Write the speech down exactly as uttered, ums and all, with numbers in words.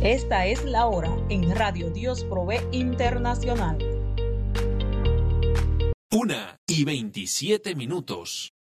Esta es la hora en Radio Dios Provee Internacional. Una y veintisiete minutos.